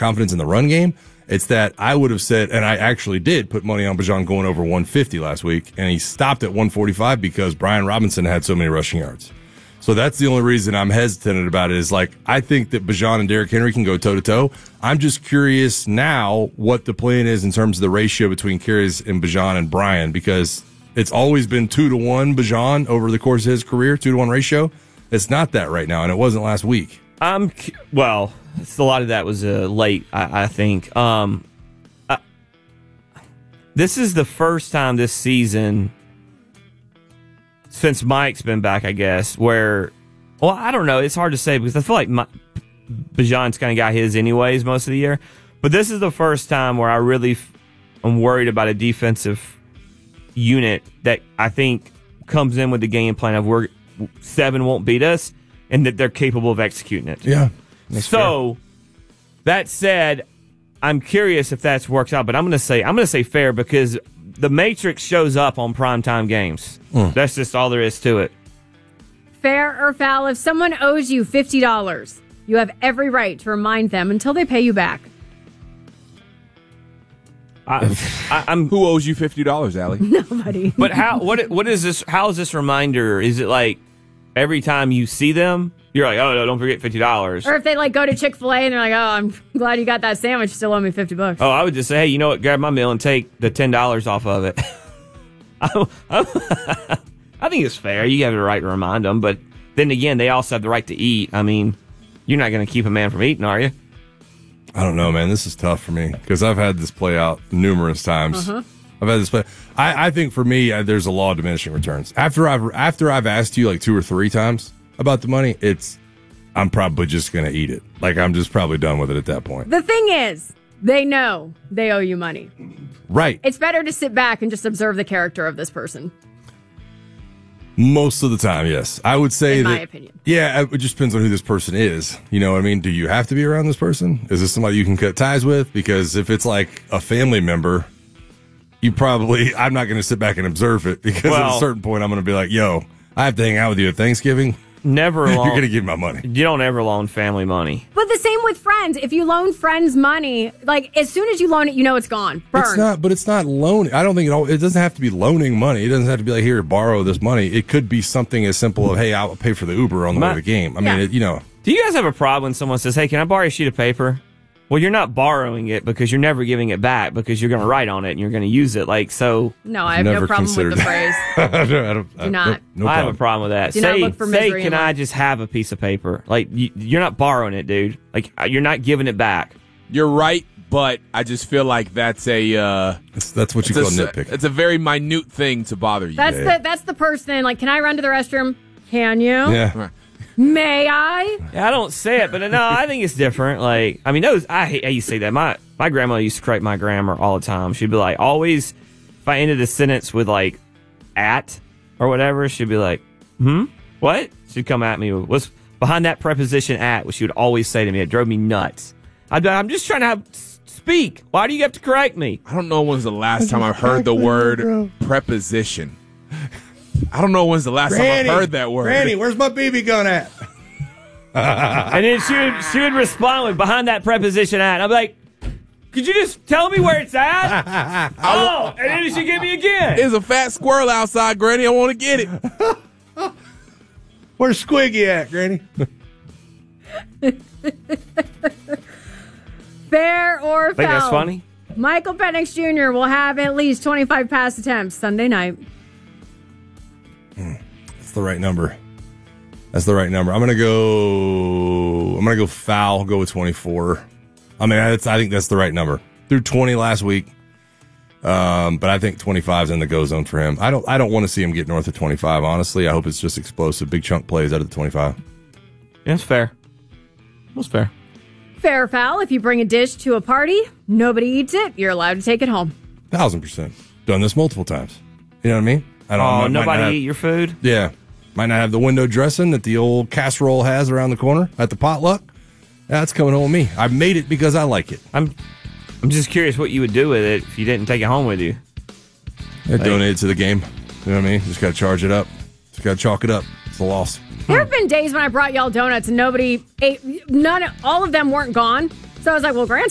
confidence in the run game. It's that I would have said, and I actually did put money on Bijan going over 150 last week, and he stopped at 145 because Brian Robinson had so many rushing yards. So that's the only reason I'm hesitant about it is like, I think that Bijan and Derrick Henry can go toe to toe. I'm just curious now what the plan is in terms of the ratio between carries and Bijan and Brian, because it's always been 2-1 Bijan over the course of his career, 2-1 ratio. It's not that right now, and it wasn't last week. Well, it's a lot of that was late, I think. This is the first time this season, since Mike's been back, I guess, where, well, I don't know. It's hard to say because I feel like Bijan's kind of got his anyways most of the year. But this is the first time where I really am worried about a defensive unit that I think comes in with the game plan of 7 won't beat us, and that they're capable of executing it. Yeah. So, that said, I'm curious if that's works out, but I'm going to say fair because the Matrix shows up on primetime games. That's just all there is to it. Fair or foul, if someone owes you $50, you have every right to remind them until they pay you back. Who owes you $50, Allie? Nobody. But what is this? How is this reminder? Is it like every time you see them, you're like, oh, no, don't forget $50? Or if they like go to Chick-fil-A and they're like, oh, I'm glad you got that sandwich, you still owe me $50. Oh, I would just say, hey, you know what? Grab my meal and take the $10 off of it. I think it's fair. You have the right to remind them, but then again, they also have the right to eat. I mean, you're not going to keep a man from eating, are you? I don't know, man. This is tough for me because I've had this play out numerous times. I've had this play. I think for me, there's a law of diminishing returns. After I've asked you like 2 or 3 times about the money, I'm probably just going to eat it. Like, I'm just probably done with it at that point. The thing is, they know they owe you money. Right. It's better to sit back and just observe the character of this person. Most of the time, yes. I would say in that. my opinion. Yeah, it just depends on who this person is. You know what I mean? Do you have to be around this person? Is this somebody you can cut ties with? Because if it's like a family member, I'm not going to sit back and observe it because at a certain point I'm going to be like, yo, I have to hang out with you at Thanksgiving. Never loan. You're going to give me my money. You don't ever loan family money. But the same with friends. If you loan friends money, like as soon as you loan it, you know it's gone. Burn. It's not loaning. I don't think it doesn't have to be loaning money. It doesn't have to be like, here, borrow this money. It could be something as simple as, hey, I'll pay for the Uber on the way to the game. I mean, Do you guys have a problem when someone says, hey, can I borrow a sheet of paper? Well, you're not borrowing it because you're never giving it back because you're going to write on it and you're going to use it. Like, so. No, I have no problem with the phrase. Do not. I have a problem with that. Do not look for misery can I just have a piece of paper? Like, you're not borrowing it, dude. Like, you're not giving it back. You're right, but I just feel like that's a that's what you call nitpicking. It's a very minute thing to bother you. That's the person. Like, can I run to the restroom? Can you? Yeah. May I? Yeah, I don't say it, but no, I think it's different. Like, I mean, I hate how you say that. My grandma used to correct my grammar all the time. She'd be like, always, if I ended a sentence with like, at or whatever, she'd be like, what? She'd come at me with, what's behind that preposition at, which she would always say to me. It drove me nuts. I'd be like, I'm just trying to speak. Why do you have to correct me? I don't know when's the last time I've heard the word preposition. I don't know when's the last time I've heard that word. Granny, where's my BB gun at? And then she would respond with behind that preposition at. And I'd be like, could you just tell me where it's at? And then she give me again. There's a fat squirrel outside, Granny. I want to get it. Where's Squiggy at, Granny? Fair or foul? I think that's funny. Michael Penix Jr. will have at least 25 pass attempts Sunday night. That's the right number. I'm gonna go foul. Go with 24. I mean, I think that's the right number. Threw 20 last week, but I think 25 is in the go zone for him. I don't want to see him get north of 25. Honestly, I hope it's just explosive, big chunk plays out of the 25. Yeah, that's fair. That's fair. Fair or foul? If you bring a dish to a party, nobody eats it. You're allowed to take it home. 1,000%. Done this multiple times. You know what I mean? Nobody eat your food? Yeah. Might not have the window dressing that the old casserole has around the corner at the potluck. That's coming home with me. I made it because I like it. I'm just curious what you would do with it if you didn't take it home with you. Donate it to the game. You know what I mean? Just got to charge it up. Just got to chalk it up. It's a loss. There have been days when I brought y'all donuts and nobody ate. All of them weren't gone. So I was like, well, Grant's